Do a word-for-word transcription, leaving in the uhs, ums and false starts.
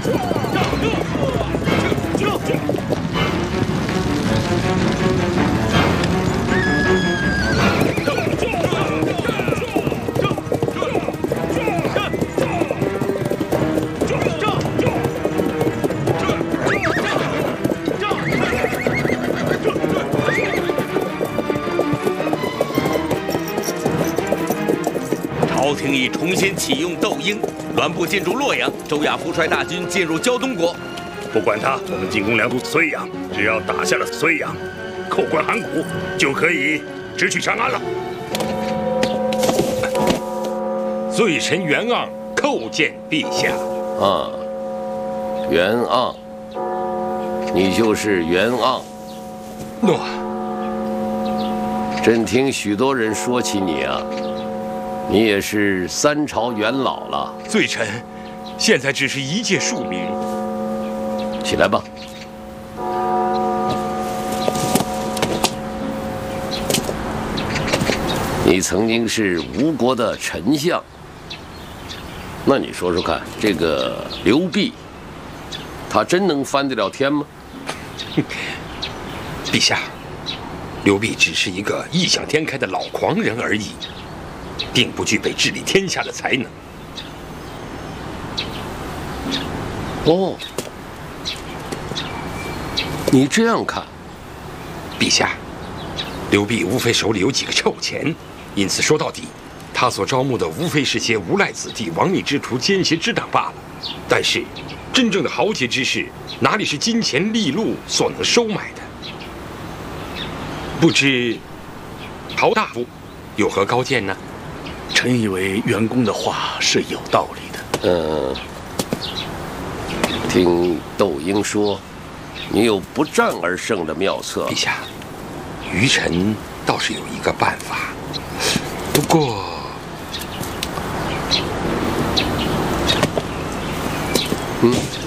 朝廷已重新启用窦婴，栾布进驻洛阳，周亚夫率大军进入胶东国。 不管他，我们进攻梁都睢阳，只要打下了睢阳，扣关函谷，就可以直取长安了。 罪臣袁盎叩见陛下。 啊，袁盎，你就是袁盎。 诺。 朕听许多人说起你啊。 你也是三朝元老了， 罪臣现在只是一介庶民。 起来吧。你曾经是吴国的丞相，那你说说看，这个刘濞，他真能翻得了天吗？ 陛下，刘濞只是一个异想天开的老狂人而已。 并不具备治理天下的才能。 哦，你这样看， 陛下，刘濞无非手里有几个臭钱，因此说到底，他所招募的无非是些无赖子弟、亡命之徒、奸邪之党罢了。但是，真正的豪杰之士，哪里是金钱利禄所能收买的？不知陶大夫有何高见呢？ 臣以为袁公的话是有道理的。 嗯，听窦婴说，你有不战而胜的妙策。 陛下，愚臣倒是有一个办法，不过， 嗯。